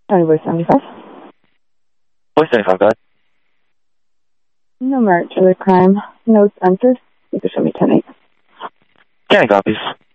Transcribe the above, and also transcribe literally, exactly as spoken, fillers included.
Tony Boy seventy-five. Boy seventy-five, go ahead. No merch, other crime. No expenses. You can show me ten eight. ten copies.